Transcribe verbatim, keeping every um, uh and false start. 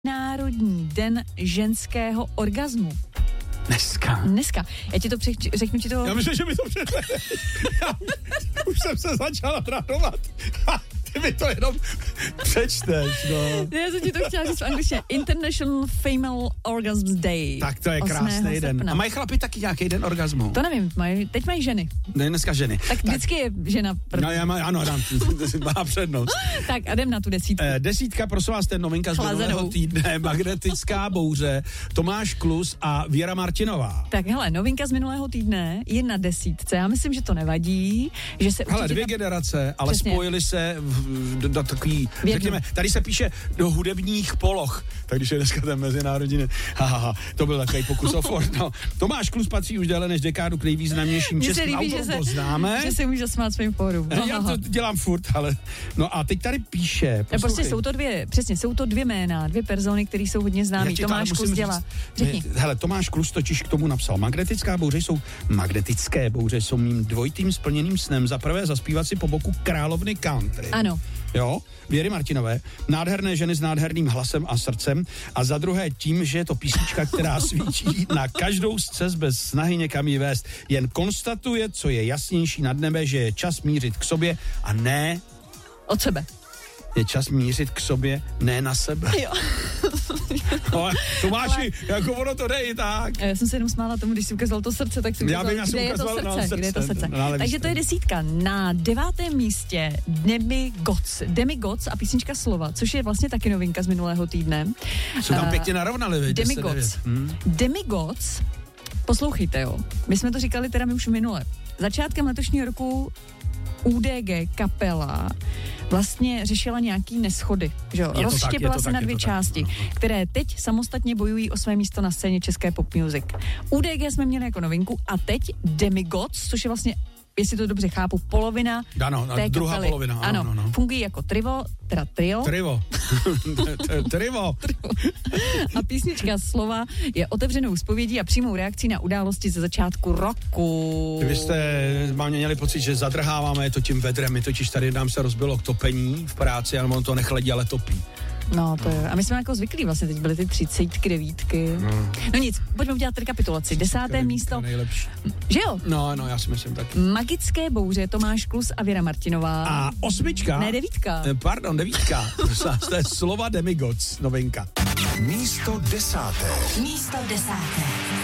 Národní den ženského orgazmu. Dneska. Dneska. Já ti to přeč, řeknu ti to... Já myslím, že mi to přečte. Už jsem se začala radovat. Ty mi to jenom přečteš, no. Já jsem ti to chtěla říct v angličtině. International Female Orgasm Day. Tak to je krásný den. A mají chlapi taky nějaký den orgazmu? To nevím, maj, teď mají ženy. Ne, dneska ženy. Tak, tak vždycky je žena první. No já má, ano, dám, má přednost. Tak a jdem na tu desítku. Eh, desítka, prosím vás, ten novinka z minulého týdne, magnetická bouře, Tomáš Klus a Věra Martinová. Tak hele, novinka z minulého týdne je na desítce. Já myslím, že to nevadí, že se hele, dvě tam... generace, ale Přesně. spojili se v, do, do takový, řekněme, tady se píše do hudebních poloh. Tak když je dneska ten mezinárodní, haha, to byl takový pokus o Ford. No, Tomáš Klus patří už déle než dekádu k nejvýznamnějším českým autorům, to známe. Že se může smát svým fórům. No, já to dělám furt, ale... No a teď tady píše... No, prostě jsou to dvě, přesně, jsou to dvě jména, dvě persony, které jsou hodně známý. Tomáš Klus dělá. Řekni. Hele, Tomáš Klus totiž k tomu napsal. Magnetická bouře jsou, magnetické bouře jsou mým dvojitým splněným snem. Za prvé zaspívat si po boku královny country. Ano. Jo, Věry Martinové, nádherné ženy s nádherným hlasem a srdcem a za druhé tím, že je to písnička, která svíčí na každou z cest bez snahy někam ji vést. Jen konstatuje, co je jasnější nad nebe, že je čas mířit k sobě a ne... Od sebe. Je čas mířit k sobě, ne na sebe. Jo. No, Tomáši, ale... jako ono to jde i tak. Já jsem se jenom smála tomu, když jsi ukázal to srdce, tak si ukázal, kde, je to srdce, no, srdce, kde je to srdce. No, takže to je desítka. Na devátém místě Demigods. Demigods a písnička Slova, což je vlastně taky novinka z minulého týdne. Jsou tam uh, pěkně narovnali, viď? Demigods. Hmm. Demigods, poslouchejte, jo. My jsme to říkali teda my už minule. Začátkem letošního roku U D G kapela vlastně řešila nějaký neschody, že jo? Rozštěpila se na dvě části, tak, no. které teď samostatně bojují o své místo na scéně české pop music. U D G jsme měli jako novinku a teď Demigods, což je vlastně, jestli to dobře chápu, polovina ano, té druhá kapely. polovina. Ano, ano, no, no. fungují jako trivo, teda trio. Trivo. Trivo. A písnička Slova je otevřenou zpovědí a přímou reakcí na události ze začátku roku. Vy jste mám měli pocit, že zadrháváme to tím vedrem, my totiž tady nám se rozbilo k topení v práci, ale on to nechladí, ale topí. No, to je. A my jsme jako zvyklí vlastně, teď byly ty třicítky, devítky. No, no nic, pojďme udělat rekapitulaci. Desáté místo. Nejlepší. Že jo? No, no, já si myslím taky. Magické bouře, Tomáš Klus a Věra Martinová. A osmička. Ne, devítka. Pardon, devítka. To je Slova Demigods, novinka. Místo desáté. Místo desáté.